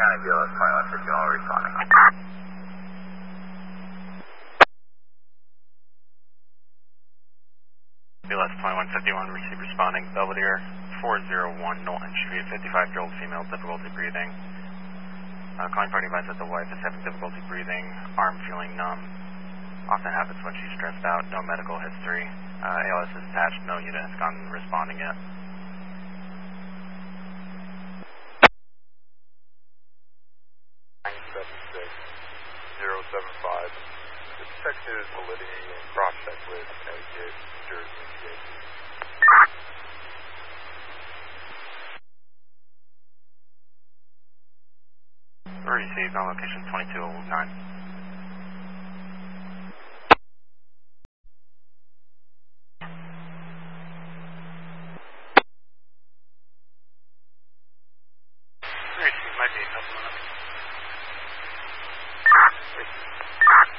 County BLS 2151 responding. BLS 2151 received responding. Belvedere 401 Knowlton Street, 55-year-old female, difficulty breathing. Calling party advised that the wife is having difficulty breathing, arm feeling numb. Often happens when she's stressed out, no medical history. ALS is attached, no unit has gone responding yet. The section is validity and cross-check with Connecticut, New Jersey, and PA. Received on location 2209. Received, might be a couple minutes.